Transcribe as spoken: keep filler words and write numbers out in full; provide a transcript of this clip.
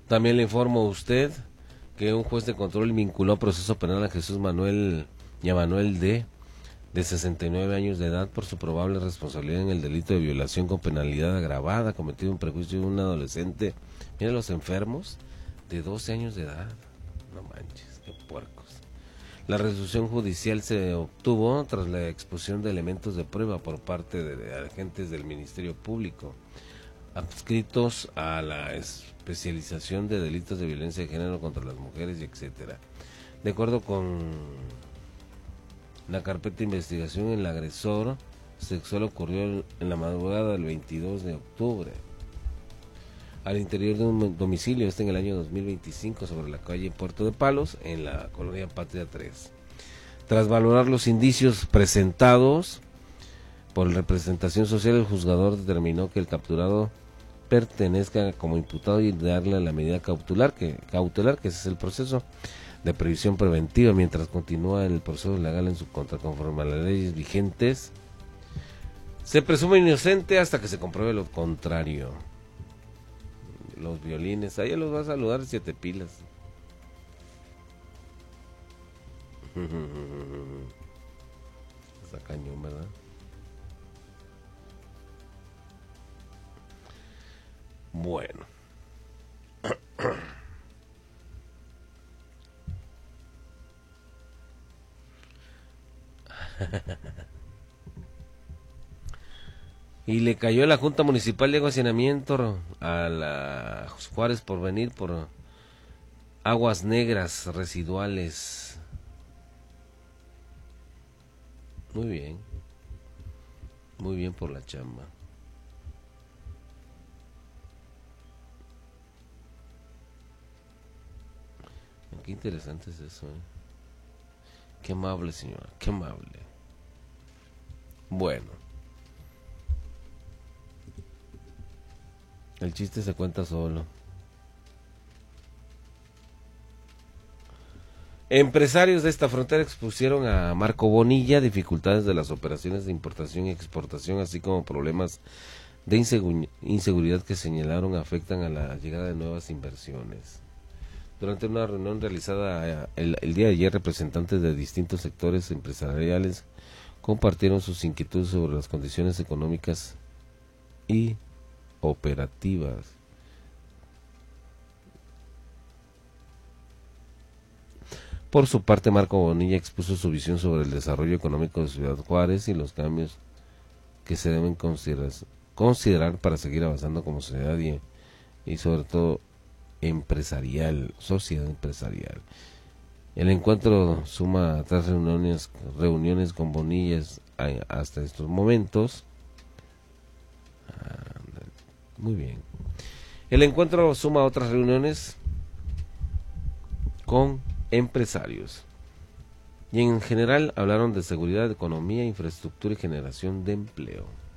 También le informo a usted que un juez de control vinculó a proceso penal a Jesús Manuel y a Manuel D., de sesenta y nueve años de edad, por su probable responsabilidad en el delito de violación con penalidad agravada cometido en perjuicio de un adolescente. Mira los enfermos, de doce años de edad. No manches, qué puercos. La resolución judicial se obtuvo tras la exposición de elementos de prueba por parte de agentes del Ministerio Público, adscritos a la especialización de delitos de violencia de género contra las mujeres y etcétera. De acuerdo con la carpeta de investigación, el agresor sexual ocurrió en la madrugada del veintidós de octubre al interior de un domicilio, este en el año dos mil veinticinco, sobre la calle Puerto de Palos, en la colonia Patria tres. Tras valorar los indicios presentados por representación social, el juzgador determinó que el capturado pertenezca como imputado y darle la medida cautelar, que, cautelar, que ese es el proceso de previsión preventiva, mientras continúa el proceso legal en su contra conforme a las leyes vigentes. Se presume inocente hasta que se compruebe lo contrario. Los violines, ahí los va a saludar siete pilas. Está cañón, ¿verdad? Bueno. Y le cayó la Junta Municipal de Agua y Saneamiento a la Juárez Porvenir por aguas negras residuales. Muy bien. Muy bien por la chamba. Qué interesante es eso, ¿eh? Qué amable, señora, qué amable. Bueno. El chiste se cuenta solo. Empresarios de esta frontera expusieron a Marco Bonilla dificultades de las operaciones de importación y exportación, así como problemas de insegu- inseguridad que señalaron afectan a la llegada de nuevas inversiones. Durante una reunión realizada el, el día de ayer, representantes de distintos sectores empresariales compartieron sus inquietudes sobre las condiciones económicas y operativas. Por su parte, Marco Bonilla expuso su visión sobre el desarrollo económico de Ciudad Juárez y los cambios que se deben considerar, considerar para seguir avanzando como sociedad y, y sobre todo empresarial, sociedad empresarial. El encuentro suma tres reuniones, reuniones con Bonillas hasta estos momentos. Muy bien. El encuentro suma otras reuniones con empresarios. Y en general hablaron de seguridad, economía, infraestructura y generación de empleo.